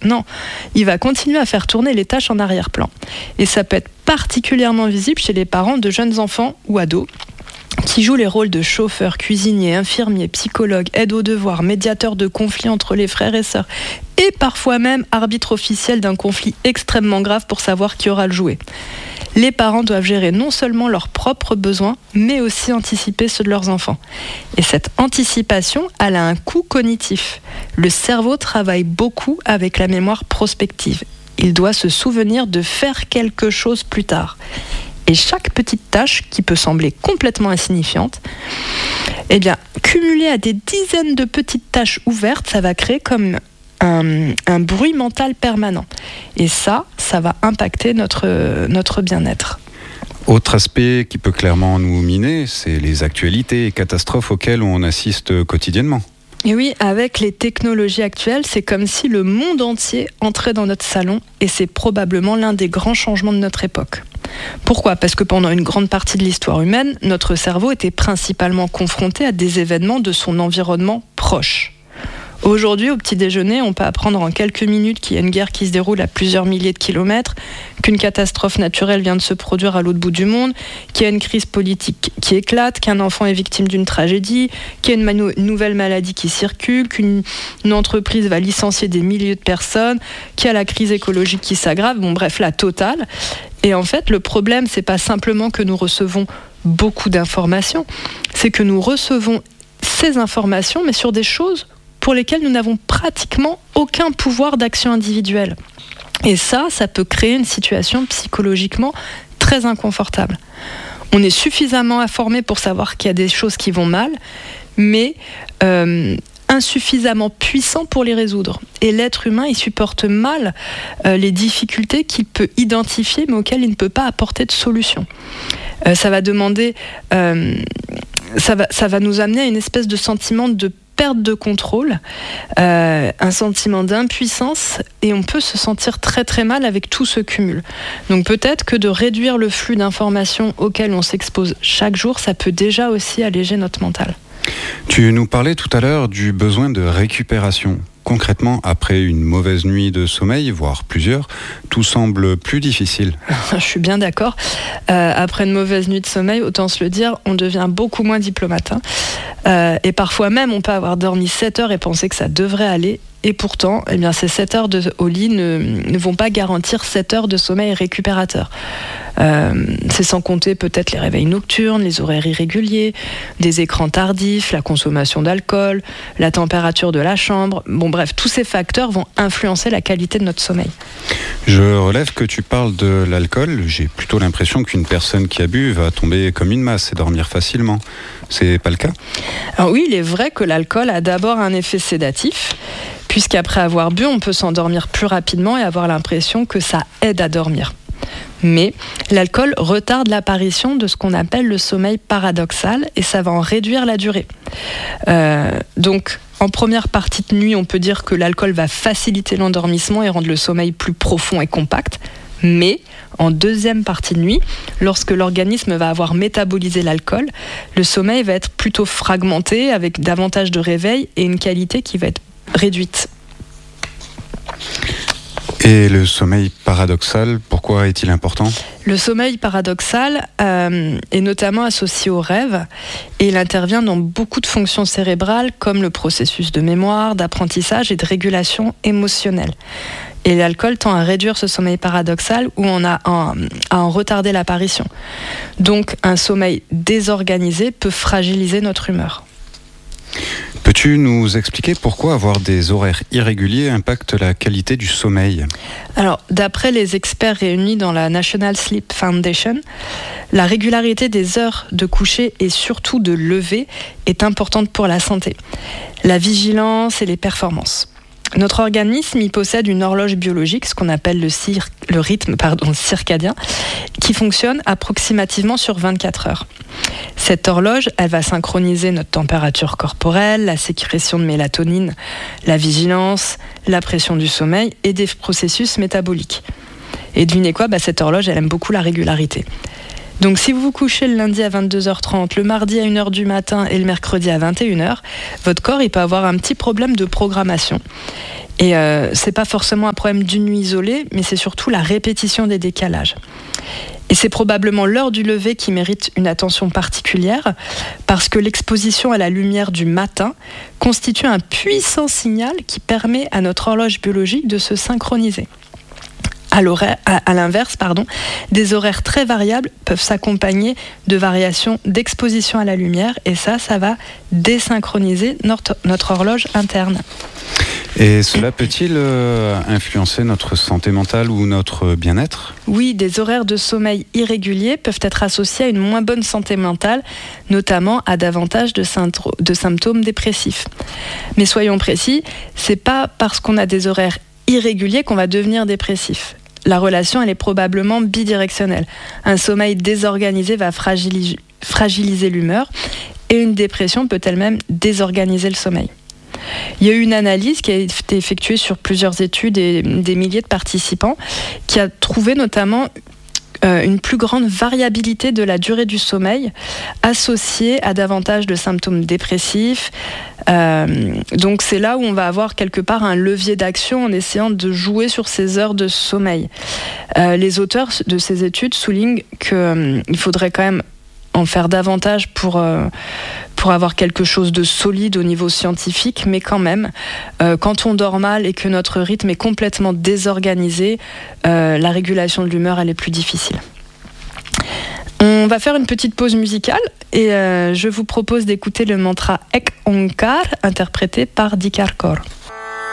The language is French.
Non, il va continuer à faire tourner les tâches en arrière-plan. Et ça peut être particulièrement visible chez les parents de jeunes enfants ou ados qui jouent les rôles de chauffeur, cuisinier, infirmier, psychologue, aide aux devoirs, médiateur de conflits entre les frères et sœurs, et parfois même arbitre officiel d'un conflit extrêmement grave pour savoir qui aura le jouet. Les parents doivent gérer non seulement leurs propres besoins, mais aussi anticiper ceux de leurs enfants. Et cette anticipation, elle a un coût cognitif. Le cerveau travaille beaucoup avec la mémoire prospective. Il doit se souvenir de faire quelque chose plus tard. Et chaque petite tâche, qui peut sembler complètement insignifiante, eh bien, cumulée à des dizaines de petites tâches ouvertes, ça va créer comme un bruit mental permanent. Et ça va impacter notre bien-être. Autre aspect qui peut clairement nous miner, c'est les actualités et catastrophes auxquelles on assiste quotidiennement. Et oui, avec les technologies actuelles, c'est comme si le monde entier entrait dans notre salon, et c'est probablement l'un des grands changements de notre époque. Pourquoi ? Parce que pendant une grande partie de l'histoire humaine, notre cerveau était principalement confronté à des événements de son environnement proche. Aujourd'hui, au petit déjeuner, on peut apprendre en quelques minutes qu'il y a une guerre qui se déroule à plusieurs milliers de kilomètres, qu'une catastrophe naturelle vient de se produire à l'autre bout du monde, qu'il y a une crise politique qui éclate, qu'un enfant est victime d'une tragédie, qu'il y a une nouvelle maladie qui circule, qu'une entreprise va licencier des milliers de personnes, qu'il y a la crise écologique qui s'aggrave, bon bref, la totale. Et en fait, le problème, c'est pas simplement que nous recevons beaucoup d'informations, c'est que nous recevons ces informations, mais sur des choses pour lesquelles nous n'avons pratiquement aucun pouvoir d'action individuelle. Et ça peut créer une situation psychologiquement très inconfortable. On est suffisamment informé pour savoir qu'il y a des choses qui vont mal, mais insuffisamment puissant pour les résoudre. Et l'être humain, il supporte mal les difficultés qu'il peut identifier, mais auxquelles il ne peut pas apporter de solution. Ça va demander... ça va nous amener à une espèce de sentiment de perte de contrôle, un sentiment d'impuissance, et on peut se sentir très très mal avec tout ce cumul. Donc peut-être que de réduire le flux d'informations auquel on s'expose chaque jour, ça peut déjà aussi alléger notre mental. Tu nous parlais tout à l'heure du besoin de récupération. Concrètement, après une mauvaise nuit de sommeil, voire plusieurs, tout semble plus difficile. Je suis bien d'accord. Après une mauvaise nuit de sommeil, autant se le dire, on devient beaucoup moins diplomate. Et parfois même, on peut avoir dormi 7 heures et penser que ça devrait aller. Et pourtant, eh bien, ces 7 heures au lit ne vont pas garantir 7 heures de sommeil récupérateur. C'est sans compter peut-être les réveils nocturnes, les horaires irréguliers, des écrans tardifs, la consommation d'alcool, la température de la chambre. Bon bref, tous ces facteurs vont influencer la qualité de notre sommeil. Je relève que tu parles de l'alcool. J'ai plutôt l'impression qu'une personne qui a bu va tomber comme une masse et dormir facilement. C'est pas le cas ? Alors oui, il est vrai que l'alcool a d'abord un effet sédatif, puisqu'après avoir bu, on peut s'endormir plus rapidement et avoir l'impression que ça aide à dormir. Mais l'alcool retarde l'apparition de ce qu'on appelle le sommeil paradoxal, et ça va en réduire la durée. Donc, en première partie de nuit, on peut dire que l'alcool va faciliter l'endormissement et rendre le sommeil plus profond et compact. Mais en deuxième partie de nuit, lorsque l'organisme va avoir métabolisé l'alcool, le sommeil va être plutôt fragmenté, avec davantage de réveil et une qualité qui va être réduite. Et le sommeil paradoxal, pourquoi est-il important ? Le sommeil paradoxal est notamment associé au rêve, et il intervient dans beaucoup de fonctions cérébrales comme le processus de mémoire, d'apprentissage et de régulation émotionnelle. Et l'alcool tend à réduire ce sommeil paradoxal ou à en retarder l'apparition. Donc un sommeil désorganisé peut fragiliser notre humeur. Peux-tu nous expliquer pourquoi avoir des horaires irréguliers impacte la qualité du sommeil ? Alors, d'après les experts réunis dans la National Sleep Foundation, la régularité des heures de coucher et surtout de lever est importante pour la santé, la vigilance et les performances. Notre organisme y possède une horloge biologique, ce qu'on appelle le rythme circadien, qui fonctionne approximativement sur 24 heures. Cette horloge, elle va synchroniser notre température corporelle, la sécrétion de mélatonine, la vigilance, la pression du sommeil et des processus métaboliques. Et devinez quoi, cette horloge, elle aime beaucoup la régularité. Donc si vous vous couchez le lundi à 22h30, le mardi à 1h du matin et le mercredi à 21h, votre corps il peut avoir un petit problème de programmation. Et c'est pas forcément un problème d'une nuit isolée, mais c'est surtout la répétition des décalages. Et c'est probablement l'heure du lever qui mérite une attention particulière, parce que l'exposition à la lumière du matin constitue un puissant signal qui permet à notre horloge biologique de se synchroniser. À l'inverse, des horaires très variables peuvent s'accompagner de variations d'exposition à la lumière, et ça va désynchroniser notre horloge interne. Et cela peut-il influencer notre santé mentale ou notre bien-être ? Oui, des horaires de sommeil irréguliers peuvent être associés à une moins bonne santé mentale, notamment à davantage de symptômes dépressifs. Mais soyons précis, c'est pas parce qu'on a des horaires irréguliers qu'on va devenir dépressif. La relation, elle est probablement bidirectionnelle. Un sommeil désorganisé va fragiliser l'humeur, et une dépression peut elle-même désorganiser le sommeil. Il y a eu une analyse qui a été effectuée sur plusieurs études et des milliers de participants qui a trouvé notamment une plus grande variabilité de la durée du sommeil associée à davantage de symptômes dépressifs. Donc c'est là où on va avoir quelque part un levier d'action en essayant de jouer sur ces heures de sommeil. Les auteurs de ces études soulignent qu'il faudrait quand même en faire davantage pour avoir quelque chose de solide au niveau scientifique, mais quand même, quand on dort mal et que notre rythme est complètement désorganisé, la régulation de l'humeur, elle est plus difficile. On va faire une petite pause musicale et je vous propose d'écouter le mantra Ek Onkar interprété par Dikar Kaur.